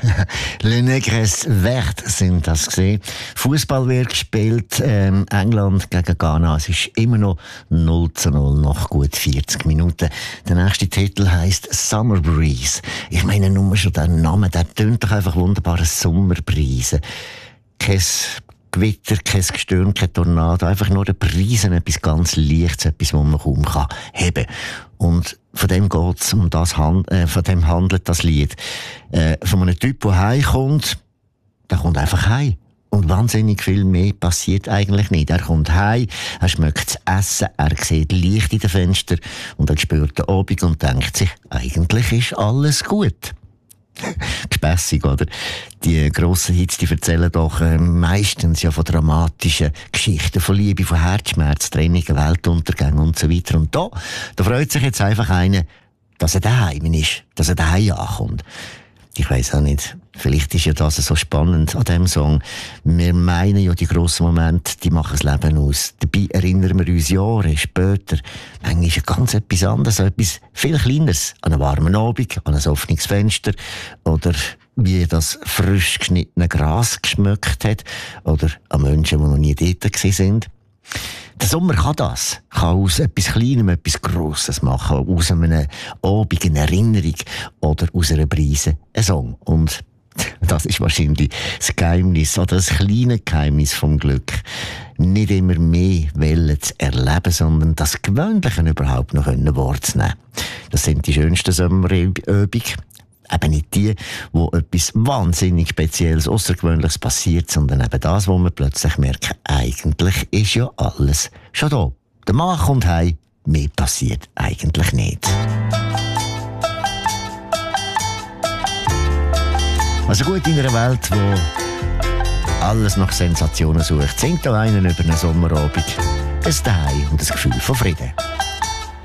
Le Negres Vert sind das gesehen. Fußball wird gespielt, England gegen Ghana. Es ist immer noch 0:0 nach gut 40 Minuten. Der nächste Titel heisst Summer Breeze. Ich meine, nur schon der Name, der tönt doch einfach wunderbar, Sommerbrise. Kein Gewitter, kein Gestöhn, kein Tornado, einfach nur ein Brisen, etwas ganz Leichtes, etwas, was man kaum heben kann. Und von dem geht's, von dem handelt das Lied. Von einem Typ, der heimkommt, der kommt einfach heim. Und wahnsinnig viel mehr passiert eigentlich nicht. Er kommt heim, er schmeckt das Essen, er sieht Licht in den Fenstern und er spürt den Abend und denkt sich, eigentlich ist alles gut. Gespässig, oder? Die grossen Hits, die erzählen doch meistens ja von dramatischen Geschichten, von Liebe, von Herzschmerz, Trennungen, Weltuntergängen und so weiter. Und da freut sich jetzt einfach einer, dass er daheim ist, dass er daheim ankommt. Ich weiss auch nicht, vielleicht ist ja das so spannend an diesem Song. Wir meinen ja, die grossen Momente, die machen das Leben aus. Dabei erinnern wir uns Jahre später. Manchmal ist ja ganz etwas anderes, etwas viel Kleineres. An einen warmen Abend, an ein offenes Fenster oder wie das frisch geschnittene Gras geschmeckt hat oder an Menschen, die noch nie dort waren. Der Sommer kann das. Kann aus etwas Kleinem etwas Grosses machen. Aus einem Abend eine Erinnerung oder aus einer Brise ein Song. Und das ist wahrscheinlich das Geheimnis oder das kleine Geheimnis vom Glück. Nicht immer mehr Wellen zu erleben, sondern das Gewöhnliche überhaupt noch wahrzunehmen. Das sind die schönsten Sommerübungen. Eben nicht die, wo etwas wahnsinnig Spezielles, Außergewöhnliches passiert, sondern eben das, wo man plötzlich merkt, eigentlich ist ja alles schon da. Der Mann kommt heim, mehr passiert eigentlich nicht. Also gut in einer Welt, wo alles nach Sensationen sucht, singt da einen über einen Sommerabend ein Daheim und das Gefühl von Frieden.